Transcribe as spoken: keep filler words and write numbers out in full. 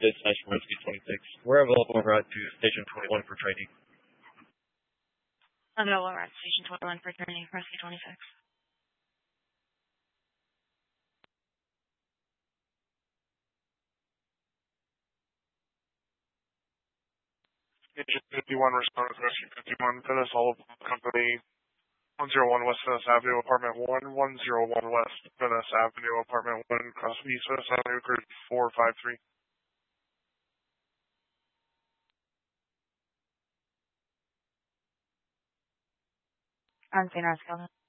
dispatch from Rescue twenty-six. We're available en route to Station twenty-one for training. Available en route to Station twenty-one for training, Rescue twenty-six. Agent fifty-one, responding to Rescue fifty-one, Venice All Company, one oh one West Venice Avenue, Apartment one, one oh one West Venice Avenue, Apartment one, Cross East Venice Avenue, group four five three. On Saint Rescue.